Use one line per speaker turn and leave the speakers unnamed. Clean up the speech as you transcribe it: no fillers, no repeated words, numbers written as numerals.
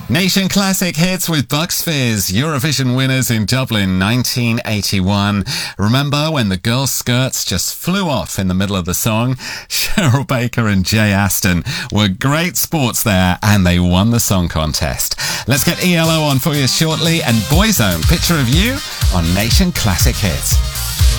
Nation Classic Hits with Bucks Fizz, Eurovision winners in Dublin 1981. Remember when the girls' skirts just flew off in the middle of the song? Cheryl Baker and Jay Aston were great sports there and they won the song contest. Let's get ELO on for you shortly and Boyzone, Picture of You on Nation Classic Hits.